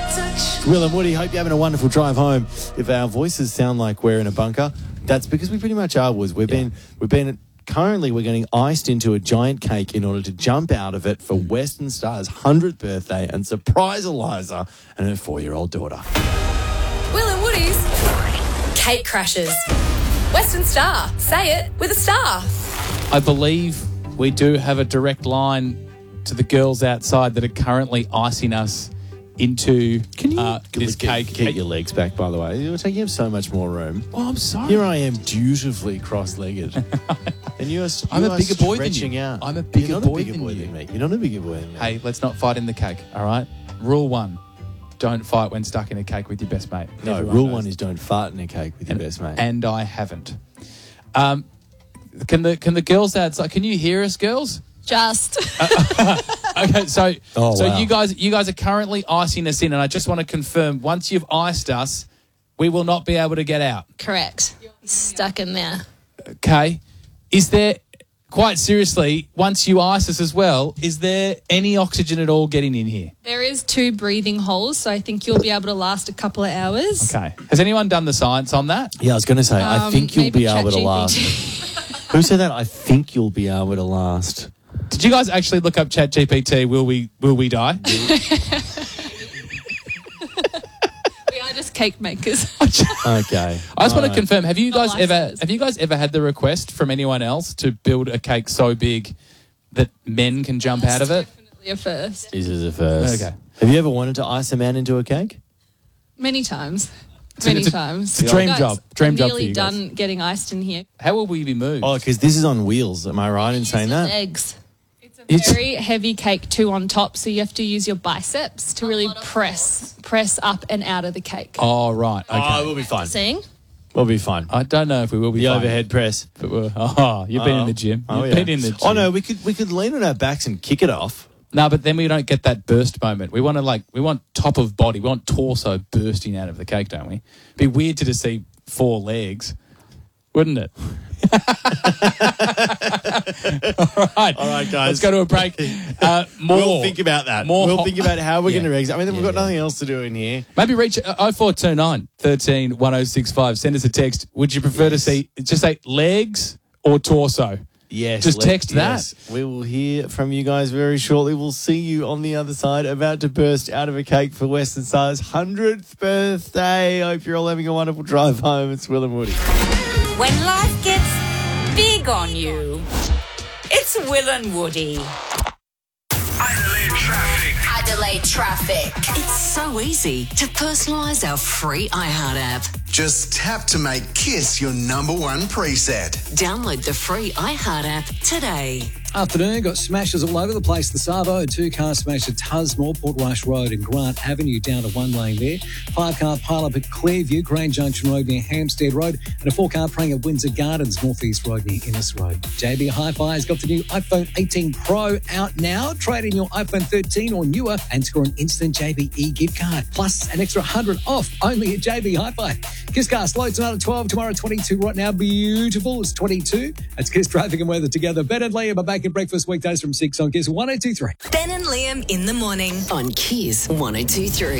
Will and Woody, hope you're having a wonderful drive home. If our voices sound like we're in a bunker, that's because we pretty much are, Woods. Currently, we're getting iced into a giant cake in order to jump out of it for Western Star's 100th birthday and surprise Eliza and her 4-year-old daughter. Will and Woody's Cake Crashers. Western Star. Say it with a star. I believe we do have a direct line to the girls outside that are currently icing us into this cake. Keep your legs back, by the way. You're taking up so much more room. Oh, I'm sorry. Here I am, dutifully cross-legged. And I'm a bigger boy than you. Out. I'm a bigger boy than than you. me. You're not a bigger boy than me. Hey, let's not fight in the cake, all right? Rule 1, don't fight when stuck in a cake with your best mate. No, Everyone rule knows. 1 is don't fart in a cake with your best mate. And I haven't. Can the girls outside, can you hear us, girls? Just. Okay, so wow. you guys are currently icing us in, and I just want to confirm, once you've iced us, we will not be able to get out. Correct. Stuck in there. Okay. Is there, quite seriously, once you ice us as well, is there any oxygen at all getting in here? There is 2 breathing holes, so I think you'll be able to last a couple of hours. Okay. Has anyone done the science on that? Yeah, I was going to say, I think you'll maybe be able to ChatGPT. last. Who said that? I think you'll be able to last. Did you guys actually look up ChatGPT, will we die? We are just cake makers. Okay. I just want to confirm, have you guys licensed. ever had the request from anyone else to build a cake so big that men can jump out of it? Definitely a first. This is a first. Okay. Have you ever wanted to ice a man into a cake? Many times. It's a dream Guys, job. Dream I'm job for nearly you guys. done getting iced in here. How will we be moved? Oh, because this is on wheels. Am I right in saying that? Legs. It's a very heavy cake too on top, so you have to use your biceps to really press up and out of the cake. Oh, right. Okay. Oh, we'll be fine. Seeing? We'll be fine. I don't know if we will be The fine. overhead press. But you've been in the gym. You've been in the gym. Oh, no, we could lean on our backs and kick it off. No, but then we don't get that burst moment. We want top of body. We want torso bursting out of the cake, don't we? It'd be weird to just see 4 legs, wouldn't it? All right, guys. Let's go to a break. We'll think about that. We'll think about how we're Yeah. going to exit. I mean, we've got nothing else to do in here. Maybe reach 0429 13 1065. Send us a text. Would you prefer to see just say legs or torso? Yes. Just text that. Yes. We will hear from you guys very shortly. We'll see you on the other side, about to burst out of a cake for Western Star's 100th birthday. Hope you're all having a wonderful drive home. It's Will and Woody. When life gets big on you, it's Will and Woody. Adelaide Traffic. It's so easy to personalise our free iHeart app. Just tap to make Kiss your #1 preset. Download the free iHeart app today. Afternoon, got smashes all over the place. The Savo, a 2-car smash at Tusmore, Portrush Road and Grant Avenue down to 1 lane there. 5-car pile-up at Clearview, Crane Junction Road near Hampstead Road, and a 4-car praying at Windsor Gardens, Northeast Road near Innes Road. JB Hi-Fi has got the new iPhone 18 Pro out now. Trade in your iPhone 13 or newer and score an instant JBE gift card, plus an extra 100 off only at JB Hi-Fi. Kisscast, low tonight at 12, tomorrow 22. Right now, beautiful. It's 22. That's Kiss Traffic and Weather together. Ben and Liam are back at breakfast weekdays from 6 on Kiss 1023. Ben and Liam in the morning on Kiss 1023.